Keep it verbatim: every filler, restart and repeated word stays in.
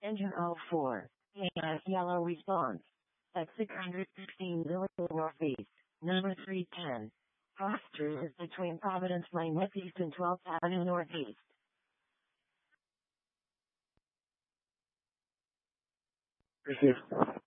Engine oh four. A S yellow response. At six hundred sixteen Zillion Northeast. Number three ten. Cross Street is between Providence Lane Northeast and twelfth Avenue Northeast. Received.